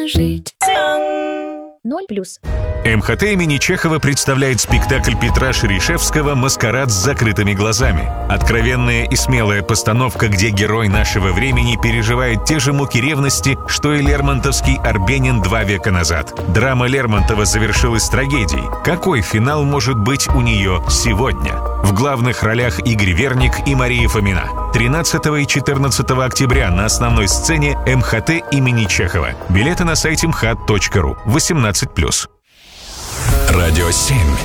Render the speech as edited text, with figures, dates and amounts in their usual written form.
жить. 0+. МХТ имени Чехова представляет спектакль Петра Шерешевского «Маскарад с закрытыми глазами». Откровенная и смелая постановка, где герой нашего времени переживает те же муки ревности, что и лермонтовский Арбенин 2 века назад. Драма Лермонтова завершилась трагедией. Какой финал может быть у нее сегодня? В главных ролях Игорь Верник и Мария Фомина. 13 и 14 октября на основной сцене МХТ имени Чехова. Билеты на сайте mhat.ru. 18+. Радио 7.